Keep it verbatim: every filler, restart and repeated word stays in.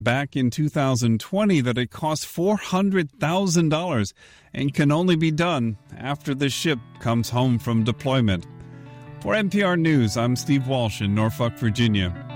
back in two thousand twenty that it cost four hundred thousand dollars and can only be done after the ship comes home from deployment. For N P R News, I'm Steve Walsh in Norfolk, Virginia.